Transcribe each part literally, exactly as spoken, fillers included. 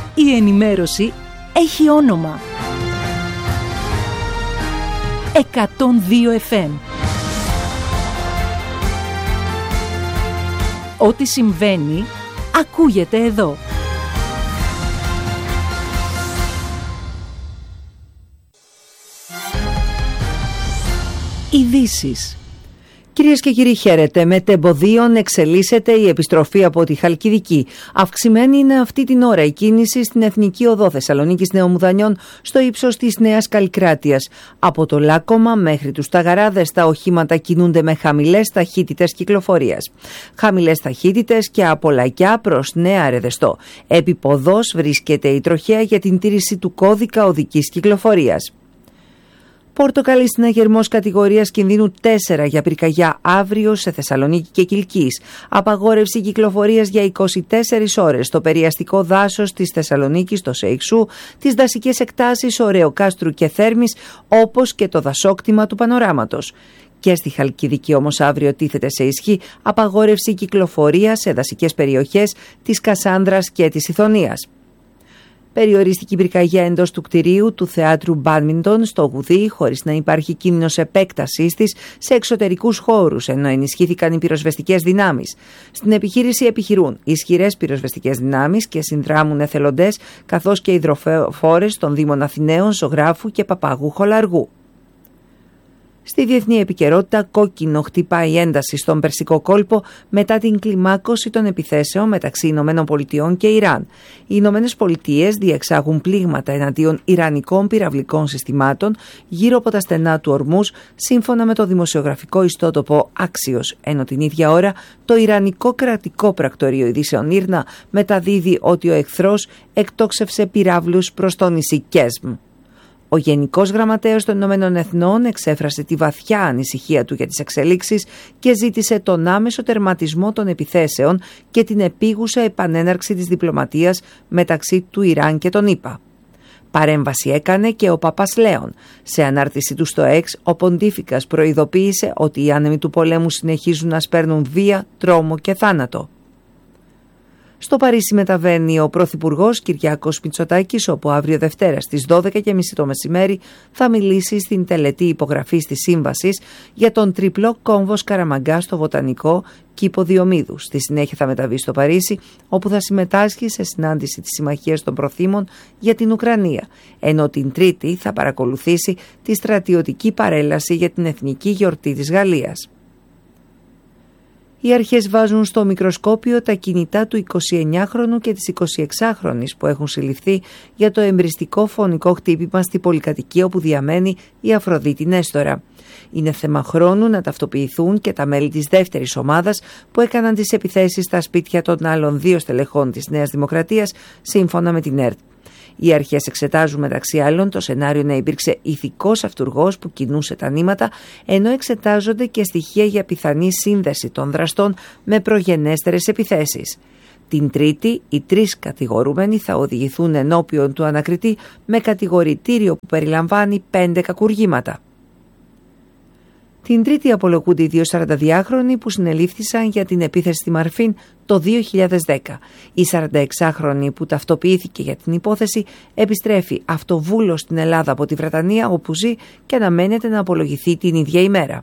Η ενημέρωση έχει όνομα. εκατόν δύο εφ εμ. Ό,τι συμβαίνει, ακούγεται εδώ. Ειδήσεις. Κυρίες και κύριοι, χαίρετε. Με τεμποδίων εξελίσσεται η επιστροφή από τη Χαλκιδική. Αυξημένη είναι αυτή την ώρα η κίνηση στην Εθνική Οδό Θεσσαλονίκης Νεομουδανιών στο ύψος της Νέας Καλλικράτειας. Από το Λάκκωμα μέχρι τους Ταγαράδες τα οχήματα κινούνται με χαμηλές ταχύτητες κυκλοφορίας. Χαμηλές ταχύτητες και από Λακιά προς Νέα Ρεδεστό. Επί ποδός βρίσκεται η τροχέα για την τήρηση του κώδικα οδικής κυκλοφορίας. Πορτοκαλί συναγερμός κατηγορίας κινδύνου τέσσερα για πυρκαγιά αύριο σε Θεσσαλονίκη και Κιλκής. Απαγόρευση κυκλοφορίας για είκοσι τέσσερις ώρες στο περιαστικό δάσος της Θεσσαλονίκης, το ΣΕΙΞΟΥ, τις δασικές εκτάσεις Ωρεοκάστρου και Θέρμης, όπως και το δασόκτημα του Πανοράματος. Και στη Χαλκιδική όμως αύριο τίθεται σε ισχύ απαγόρευση κυκλοφορίας σε δασικές περιοχές της Κασάνδρας και της Ιθωνίας. Περιορίστηκε η πυρκαγιά εντός του κτηρίου του Θεάτρου Μπάντμιντον στο Γουδί, χωρίς να υπάρχει κίνδυνος επέκτασής της σε εξωτερικούς χώρους, ενώ ενισχύθηκαν οι πυροσβεστικές δυνάμεις. Στην επιχείρηση επιχειρούν ισχυρές πυροσβεστικές δυνάμεις και συνδράμουν εθελοντές, καθώς και υδροφόρες των Δήμων Αθηναίων, Ζωγράφου και Παπαγού Χολαργού. Στη διεθνή επικαιρότητα, κόκκινο χτυπάει ένταση στον Περσικό κόλπο μετά την κλιμάκωση των επιθέσεων μεταξύ Ηνωμένων Πολιτειών και Ιράν. Οι Ηνωμένες Πολιτείες διεξάγουν πλήγματα εναντίον ιρανικών πυραυλικών συστημάτων γύρω από τα στενά του Ορμούζ, σύμφωνα με το δημοσιογραφικό ιστότοπο Axios, ενώ την ίδια ώρα το Ιρανικό κρατικό πρακτορείο ειδήσεων Ήρνα μεταδίδει ότι ο εχθρός εκτόξευσε πυράβλους προς το νησί Κέσμ. Ο Γενικός Γραμματέας των Ηνωμένων Εθνών εξέφρασε τη βαθιά ανησυχία του για τις εξελίξεις και ζήτησε τον άμεσο τερματισμό των επιθέσεων και την επίγουσα επανέναρξη της διπλωματίας μεταξύ του Ιράν και των ΗΠΑ. Παρέμβαση έκανε και ο Παπάς Λέων. Σε ανάρτηση του στο X, ο Ποντίφικας προειδοποίησε ότι οι άνεμοι του πολέμου συνεχίζουν να σπέρνουν βία, τρόμο και θάνατο. Στο Παρίσι μεταβαίνει ο Πρωθυπουργός Κυριάκος Μητσοτάκης, όπου αύριο Δευτέρα στις δώδεκα και μισή το μεσημέρι θα μιλήσει στην τελετή υπογραφής της σύμβασης για τον τριπλό κόμβο Σκαραμαγκά στο Βοτανικό Κήπο Διομήδου. Στη συνέχεια θα μεταβεί στο Παρίσι, όπου θα συμμετάσχει σε συνάντηση της Συμμαχίας των Προθήμων για την Ουκρανία, ενώ την Τρίτη θα παρακολουθήσει τη στρατιωτική παρέλαση για την Εθνική Γιορτή της Γαλλίας. Οι αρχές βάζουν στο μικροσκόπιο τα κινητά του εικοσιεννιάχρονου και της εικοσιεξάχρονης που έχουν συλληφθεί για το εμπριστικό φωνικό χτύπημα στη πολυκατοικία όπου διαμένει η Αφροδίτη Νέστορα. Είναι θέμα χρόνου να ταυτοποιηθούν και τα μέλη της δεύτερης ομάδας που έκαναν τις επιθέσεις στα σπίτια των άλλων δύο στελεχών της Νέας Δημοκρατίας, σύμφωνα με την ΕΡΤ. Οι αρχές εξετάζουν μεταξύ άλλων το σενάριο να υπήρξε ηθικός αυτουργός που κινούσε τα νήματα, ενώ εξετάζονται και στοιχεία για πιθανή σύνδεση των δραστών με προγενέστερες επιθέσεις. Την Τρίτη, οι τρεις κατηγορούμενοι θα οδηγηθούν ενώπιον του ανακριτή με κατηγορητήριο που περιλαμβάνει πέντε κακουργήματα. Την Τρίτη απολογούνται οι δύο σαρανταδυάχρονοι που συνελήφθησαν για την επίθεση στη Μαρφίν το δύο χιλιάδες δέκα. Η σαρανταεξάχρονη που ταυτοποιήθηκε για την υπόθεση επιστρέφει αυτοβούλος στην Ελλάδα από τη Βρετανία, όπου ζει και αναμένεται να απολογηθεί την ίδια ημέρα.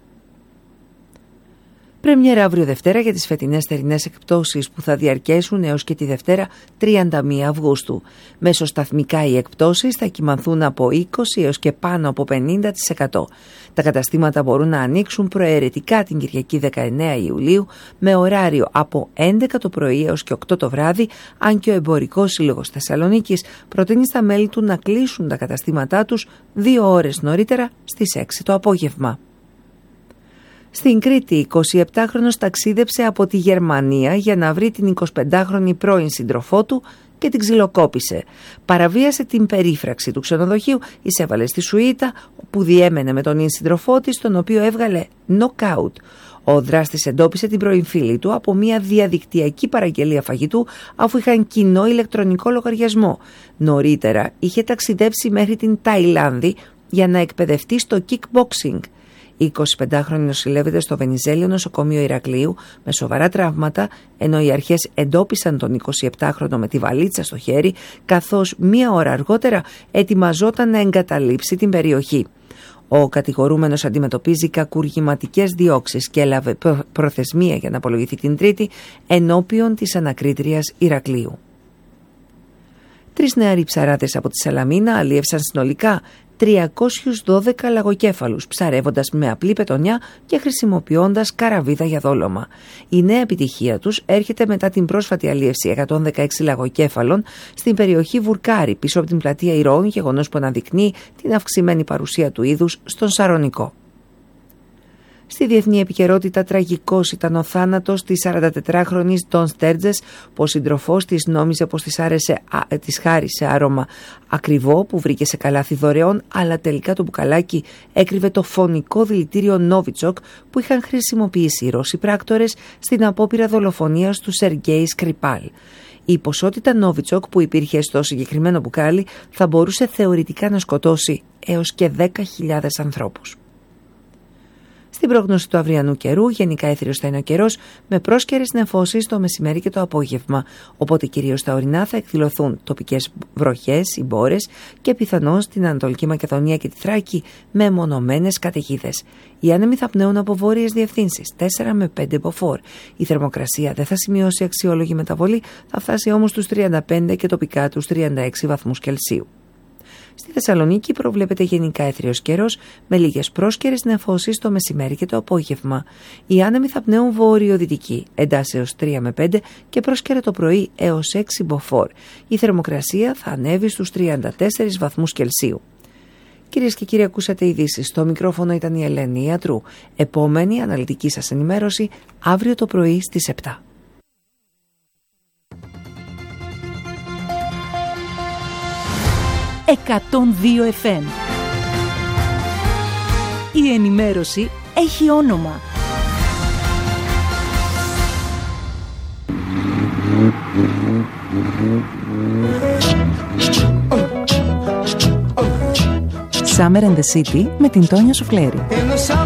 Πρεμιέρα αύριο Δευτέρα για τις φετινές θερινές εκπτώσεις που θα διαρκέσουν έως και τη Δευτέρα τριάντα μία Αυγούστου. Μεσοσταθμικά οι εκπτώσεις θα κυμανθούν από είκοσι έως και πάνω από πενήντα τοις εκατό. Τα καταστήματα μπορούν να ανοίξουν προαιρετικά την Κυριακή δεκαεννέα Ιουλίου με ωράριο από έντεκα το πρωί έως και οκτώ το βράδυ, αν και ο Εμπορικός Σύλλογος Θεσσαλονίκης προτείνει στα μέλη του να κλείσουν τα καταστήματά τους δύο ώρες νωρίτερα στις έξι το απόγευμα. Στην Κρήτη, εικοσιεπτάχρονος ταξίδεψε από τη Γερμανία για να βρει την εικοσιπεντάχρονη πρώην σύντροφό του και την ξυλοκόπησε. Παραβίασε την περίφραξη του ξενοδοχείου, εισέβαλε στη σουίτα που διέμενε με τον ίν σύντροφό της, τον οποίο έβγαλε νοκάουτ. Ο δράστης εντόπισε την πρώην φίλη του από μια διαδικτυακή παραγγελία φαγητού, αφού είχαν κοινό ηλεκτρονικό λογαριασμό. Νωρίτερα είχε ταξιδέψει μέχρι την Ταϊλάνδη για να εκπαιδευτεί στο kickboxing. Η εικοσιπεντάχρονη νοσηλεύεται στο Βενιζέλιο νοσοκομείο Ηρακλείου με σοβαρά τραύματα, ενώ οι αρχές εντόπισαν τον εικοσιεπτάχρονο με τη βαλίτσα στο χέρι, καθώς μία ώρα αργότερα ετοιμαζόταν να εγκαταλείψει την περιοχή. Ο κατηγορούμενος αντιμετωπίζει κακουργηματικές διώξεις και έλαβε προθεσμία για να απολογηθεί την Τρίτη ενώπιον της ανακρίτριας Ηρακλείου. Τρεις νεαροί ψαράδες από τη Σαλαμίνα αλλίευσαν συνολικά τριακόσιους δώδεκα λαγοκέφαλους, ψαρεύοντας με απλή πετονιά και χρησιμοποιώντας καραβίδα για δόλωμα. Η νέα επιτυχία τους έρχεται μετά την πρόσφατη αλλίευση εκατόν δεκαέξι λαγοκέφαλων στην περιοχή Βουρκάρη, πίσω από την πλατεία Ηρώων, γεγονός που αναδεικνύει την αυξημένη παρουσία του είδους στον Σαρονικό. Στη διεθνή επικαιρότητα, τραγικός ήταν ο θάνατος της σαραντατετράχρονης Ντον Στέρτζες, που ο σύντροφός της νόμιζε πως της, άρεσε, α, της χάρισε άρωμα ακριβό που βρήκε σε καλάθι δωρεών, αλλά τελικά το μπουκαλάκι έκρυβε το φωνικό δηλητήριο Νόβιτσοκ που είχαν χρησιμοποιήσει οι Ρώσοι πράκτορες στην απόπειρα δολοφονίας του Σεργέη Σκρυπάλ. Η ποσότητα Νόβιτσοκ που υπήρχε στο συγκεκριμένο μπουκάλι θα μπορούσε θεωρητικά να σκοτώσει έως και δέκα χιλιάδες ανθρώπους. Στην πρόγνωση του αυριανού καιρού, γενικά έθριος θα είναι ο καιρός, με πρόσκαιρες νεφώσεις το μεσημέρι και το απόγευμα. Οπότε κυρίως στα ορεινά θα εκδηλωθούν τοπικές βροχές ή μπόρες και πιθανώς στην Ανατολική Μακεδονία και τη Θράκη με μονομένες καταιγίδες. Οι άνεμοι θα πνέουν από βόρειες διευθύνσεις, τέσσερα με πέντε μποφόρ. Η θερμοκρασία δεν θα σημειώσει αξιόλογη μεταβολή, θα φτάσει όμως τους τριάντα πέντε και τοπικά τους τριάντα έξι βαθμούς Κελσίου. Στη Θεσσαλονίκη προβλέπεται γενικά έθριος καιρός με λίγες πρόσκαιρες νεφώσεις το μεσημέρι και το απόγευμα. Οι άνεμοι θα πνέουν βορειοδυτική, εντάσσεως τρία με πέντε και πρόσκαιρα το πρωί έως έξι μποφόρ. Η θερμοκρασία θα ανέβει στους τριάντα τέσσερις βαθμούς Κελσίου. Κυρίες και κύριοι, ακούσατε ειδήσεις. Στο μικρόφωνο ήταν η Ελένη Ιατρού. Επόμενη αναλυτική σας ενημέρωση αύριο το πρωί στις επτά. εκατόν δύο εφ εμ. Η ενημέρωση έχει όνομα. Summer in the City με την Τόνια Σουφλέρη.